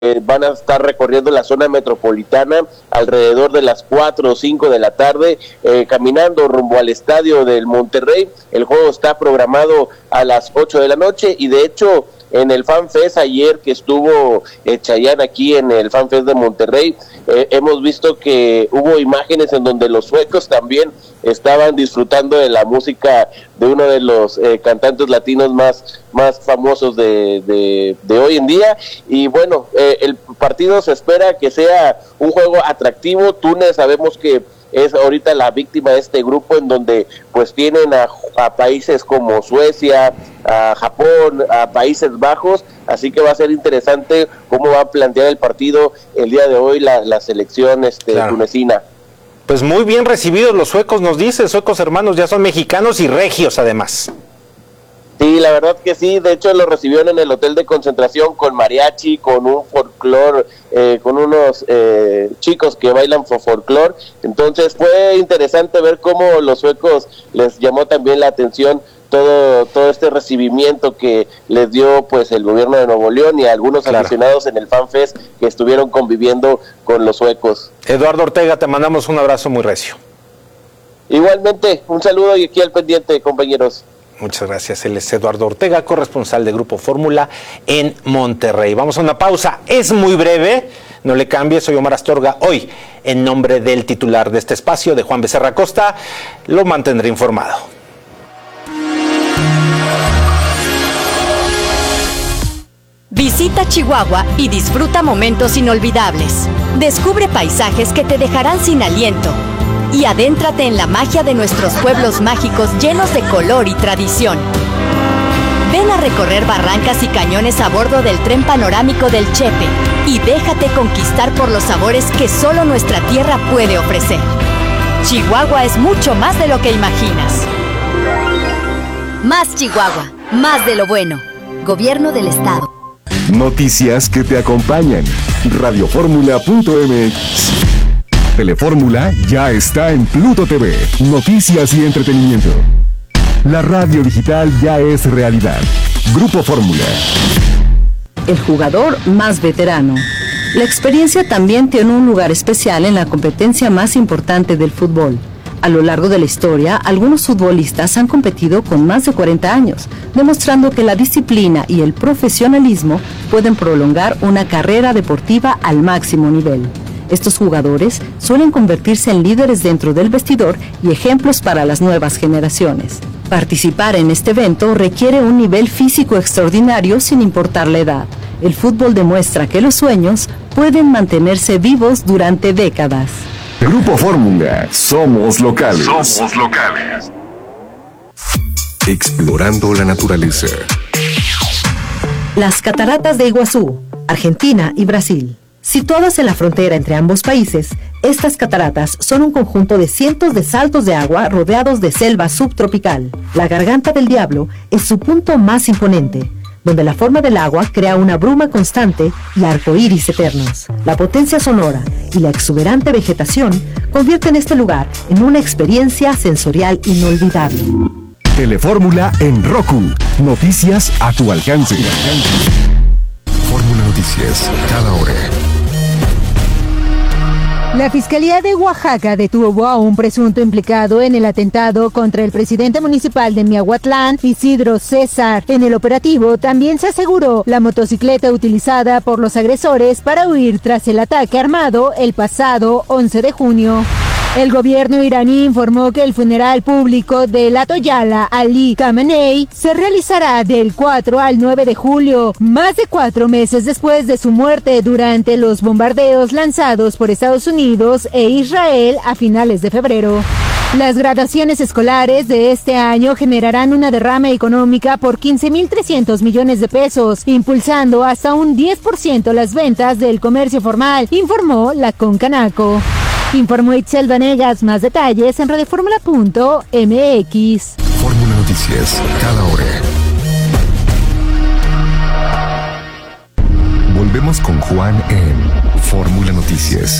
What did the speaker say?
van a estar recorriendo la zona metropolitana alrededor de las 4 o 5 de la tarde, caminando rumbo al estadio del Monterrey. El juego está programado a las 8 de la noche y de hecho en el FanFest ayer que estuvo Chayanne aquí en el FanFest de Monterrey, hemos visto que hubo imágenes en donde los suecos también estaban disfrutando de la música de uno de los cantantes latinos más famosos de hoy en día. Y bueno, el partido se espera que sea un juego atractivo. Túnez sabemos que es ahorita la víctima de este grupo, en donde pues tienen a países como Suecia, a Japón, a Países Bajos, así que va a ser interesante cómo va a plantear el partido el día de hoy la selección claro, tunecina. Pues muy bien recibidos los suecos, nos dice, suecos hermanos, ya son mexicanos y regios además. Sí, la verdad que sí, de hecho lo recibieron en el hotel de concentración con mariachi, con un folclore, con unos chicos que bailan folclore. Entonces fue interesante ver cómo los suecos les llamó también la atención todo este recibimiento que les dio pues el gobierno de Nuevo León y algunos claro, aficionados en el FanFest que estuvieron conviviendo con los suecos. Eduardo Ortega, te mandamos un abrazo muy recio. Igualmente, un saludo y aquí al pendiente, compañeros. Muchas gracias. Él es Eduardo Ortega, corresponsal de Grupo Fórmula en Monterrey. Vamos a una pausa. Es muy breve. No le cambie. Soy Omar Astorga. Hoy, en nombre del titular de este espacio, de Juan Becerra Costa, lo mantendré informado. Visita Chihuahua y disfruta momentos inolvidables. Descubre paisajes que te dejarán sin aliento. Y adéntrate en la magia de nuestros pueblos mágicos llenos de color y tradición. Ven a recorrer barrancas y cañones a bordo del tren panorámico del Chepe y déjate conquistar por los sabores que solo nuestra tierra puede ofrecer. Chihuahua es mucho más de lo que imaginas. Más Chihuahua, más de lo bueno. Gobierno del Estado. Noticias que te acompañan. Radioformula.mx. Telefórmula ya está en Pluto TV. Noticias y entretenimiento. La radio digital ya es realidad. Grupo Fórmula. El jugador más veterano. La experiencia también tiene un lugar especial en la competencia más importante del fútbol. A lo largo de la historia, algunos futbolistas han competido con más de 40 años, demostrando que la disciplina y el profesionalismo pueden prolongar una carrera deportiva al máximo nivel. Estos jugadores suelen convertirse en líderes dentro del vestidor y ejemplos para las nuevas generaciones. Participar en este evento requiere un nivel físico extraordinario sin importar la edad. El fútbol demuestra que los sueños pueden mantenerse vivos durante décadas. Grupo Fórmula, somos locales. Somos locales. Explorando la naturaleza. Las cataratas de Iguazú, Argentina y Brasil. Situadas en la frontera entre ambos países, estas cataratas son un conjunto de cientos de saltos de agua rodeados de selva subtropical. La Garganta del Diablo es su punto más imponente, donde la forma del agua crea una bruma constante y arcoíris eternos. La potencia sonora y la exuberante vegetación convierten este lugar en una experiencia sensorial inolvidable. Telefórmula en Roku. Noticias a tu alcance. Fórmula Noticias, cada hora. La Fiscalía de Oaxaca detuvo a un presunto implicado en el atentado contra el presidente municipal de Miahuatlán, Isidro César. En el operativo también se aseguró la motocicleta utilizada por los agresores para huir tras el ataque armado el pasado 11 de junio. El gobierno iraní informó que el funeral público del Ayatollah Ali Khamenei se realizará del 4 al 9 de julio, más de 4 meses después de su muerte durante los bombardeos lanzados por Estados Unidos e Israel a finales de febrero. Las graduaciones escolares de este año generarán una derrama económica por 15.300 millones de pesos, impulsando hasta un 10% las ventas del comercio formal, informó la Concanaco. Informó Itzel Vanegas. Más detalles en radioformula.mx. Fórmula Noticias, cada hora. Volvemos con Juan en Fórmula Noticias.